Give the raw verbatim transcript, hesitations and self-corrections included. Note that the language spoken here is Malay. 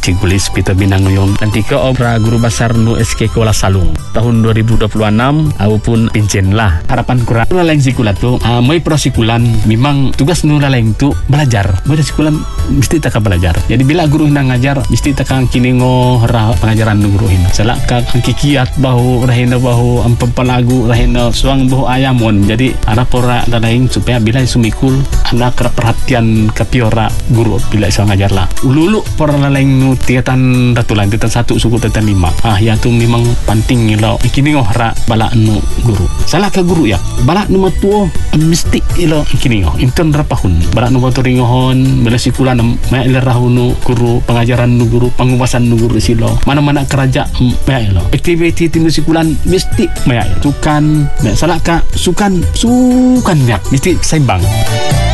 Cikgu Lis Peter Binangoyong nanti ke obra guru besar nu S K Kuala Salung tahun dua ribu dua puluh enam aku pun pincin lah harapan kurang lain sikulat tu uh, mai prosikulan memang tugas nu lain tu belajar mai sikulan mesti tak belajar jadi bila guru hendak ngajar mesti tak kini ngo harah pengajaran nu guru hendak salah ka kikiat bahu rahina bahu ampem lagu rahina suang bahu ayamun jadi arah pora lain supaya bila sumikul anak perhatian ke piora guru bila iso ngajar lah ululu pora lain nu tingkatan ratulan tingkatan satu suku tingkatan lima ah ya tu memang penting lo kini ngo harah bala nu guru salah ke guru ya bala nu matuo mesti ilo kini ngo intern rapahun bala nu batu ringohon bila sikulan mai lerahunu guru pengajaran nu guru pengupasan nu guru silo mana-mana kerja mai ilo aktiviti tindu sikulan mesti mai sukan salah ka sukan sukan ya mesti seimbang.